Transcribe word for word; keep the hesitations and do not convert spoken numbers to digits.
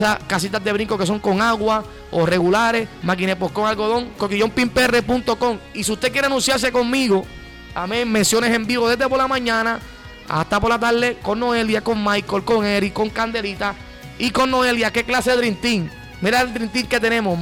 casitas de brinco que son con agua o regulares, maquinepos con algodón, coquillón pin p r punto com. Y si usted quiere anunciarse conmigo, amén, menciones en vivo desde por la mañana hasta por la tarde con Noelia, con Michael, con Eric, con Candelita y con Noelia. ¿Qué clase de Dream Team? Mira el Dream Team que tenemos.